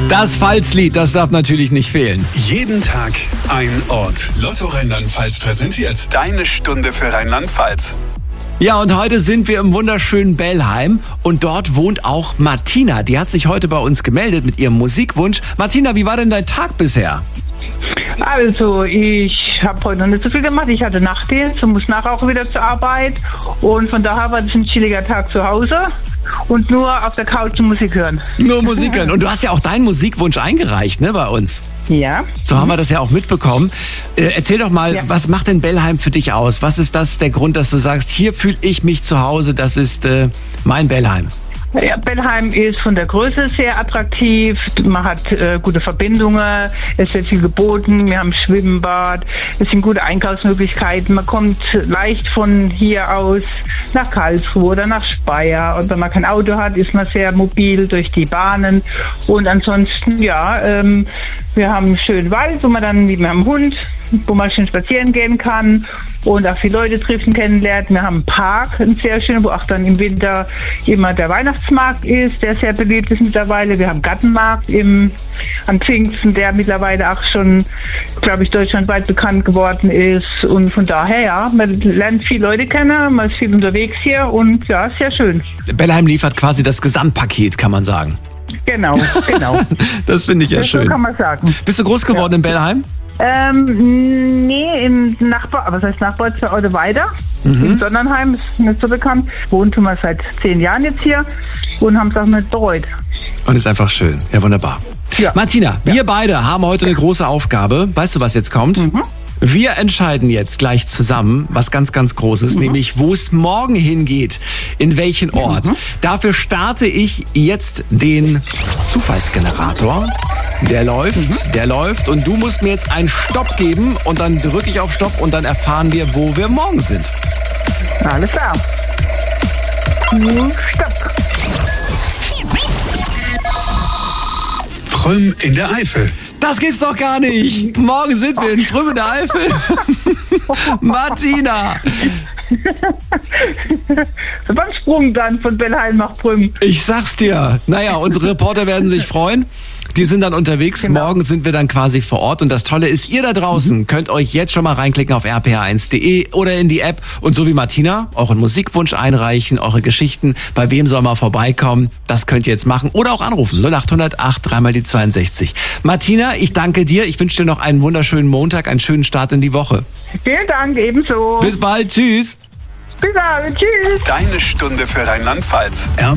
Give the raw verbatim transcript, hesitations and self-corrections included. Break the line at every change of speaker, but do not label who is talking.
Das Pfalzlied, das darf natürlich nicht fehlen.
Jeden Tag ein Ort. Lotto Rheinland-Pfalz präsentiert deine Stunde für Rheinland-Pfalz.
Ja, und heute sind wir im wunderschönen Bellheim und dort wohnt auch Martina. Die hat sich heute bei uns gemeldet mit ihrem Musikwunsch. Martina, wie war denn dein Tag bisher?
Also, ich habe heute noch nicht so viel gemacht. Ich hatte Nachtdienst und muss nachher auch wieder zur Arbeit. Und von daher war das ein chilliger Tag zu Hause und nur auf der Couch Musik hören.
Nur Musik hören. Und du hast ja auch deinen Musikwunsch eingereicht, ne, bei uns.
Ja.
So haben wir das ja auch mitbekommen. Äh, erzähl doch mal,
Ja.
was macht denn Bellheim für dich aus? Was ist das der Grund, dass du sagst, hier fühle ich mich zu Hause, das ist äh, mein Bellheim?
Ja, Bellheim ist von der Größe sehr attraktiv. Man hat äh, gute Verbindungen, es wird viel geboten, wir haben Schwimmbad, es sind gute Einkaufsmöglichkeiten. Man kommt leicht von hier aus nach Karlsruhe oder nach Speyer. Und wenn man kein Auto hat, ist man sehr mobil durch die Bahnen. Und ansonsten, ja, ähm, wir haben einen schönen Wald, wo man dann, wie wir haben einen Hund, wo man schön spazieren gehen kann und auch viele Leute treffen, kennenlernt. Wir haben einen Park, einen sehr schönen, wo auch dann im Winter immer der Weihnachtsmarkt ist, der sehr beliebt ist mittlerweile. Wir haben einen Gartenmarkt im, an Pfingsten, der mittlerweile auch schon, glaube ich, deutschlandweit bekannt geworden ist. Und von daher, ja, man lernt viele Leute kennen, man ist viel unterwegs hier und ja, sehr schön.
Bellheim liefert quasi das Gesamtpaket, kann man sagen.
Genau, genau.
Das finde ich ja
Das
schön.
So kann man sagen.
Bist du groß geworden
Ja.
in Bellheim?
Ähm, nee, im Nachbar, was heißt Nachbar, zwei Orte weiter.
Mhm.
In Sonnenheim, ist nicht so bekannt. Wohnen tun wir seit zehn Jahren jetzt hier und haben es auch nicht bereut.
Und ist einfach schön. Ja, wunderbar.
Ja.
Martina, wir beide haben heute eine große Aufgabe. Weißt du, was jetzt kommt?
Mhm.
Wir entscheiden jetzt gleich zusammen was ganz, ganz Großes,
Mhm.
nämlich wo es morgen hingeht, in welchen Ort.
Mhm.
Dafür starte ich jetzt den Zufallsgenerator. Der läuft,
Mhm.
der läuft und du musst mir jetzt einen Stopp geben und dann drücke ich auf Stopp und dann erfahren wir, wo wir morgen sind.
Alles klar. Nun, Stopp.
Prüm in der Eifel.
Das gibt's doch gar nicht. Morgen sind wir in Prüm in der Eifel. Martina.
So beim Sprung dann von Bellheim nach Prüm.
Ich sag's dir. Naja, unsere Reporter werden sich freuen. Die sind dann unterwegs.
Genau.
Morgen sind wir dann quasi vor Ort. Und das Tolle ist, ihr da draußen mhm. könnt euch jetzt schon mal reinklicken auf r p r eins punkt d e oder in die App. Und so wie Martina, euren Musikwunsch einreichen, eure Geschichten. Bei wem soll man vorbeikommen? Das könnt ihr jetzt machen. Oder auch anrufen. null acht null null acht, dreimal die zweiundsechzig. Martina, ich danke dir. Ich wünsche dir noch einen wunderschönen Montag, einen schönen Start in die Woche.
Vielen Dank, ebenso.
Bis bald. Tschüss.
Bis dann. Tschüss.
Deine Stunde für Rheinland-Pfalz.